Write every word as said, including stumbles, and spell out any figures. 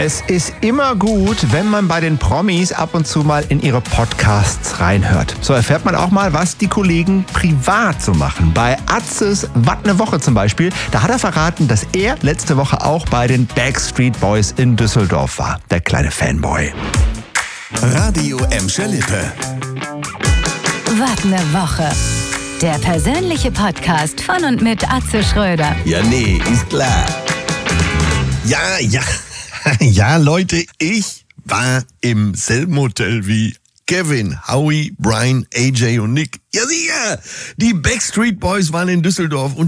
Es ist immer gut, wenn man bei den Promis ab und zu mal in ihre Podcasts reinhört. So erfährt man auch mal, was die Kollegen privat so machen. Bei Atzes Wat ne Woche zum Beispiel, da hat er verraten, dass er letzte Woche auch bei den Backstreet Boys in Düsseldorf war. Der kleine Fanboy. Radio Emscher Lippe. Wat ne Woche. Der persönliche Podcast von und mit Atze Schröder. Ja, nee, ist klar. Ja, ja, ja, Leute, ich war im selben Hotel wie Kevin, Howie, Brian, A J und Nick. Ja, sicher, die Backstreet Boys waren in Düsseldorf und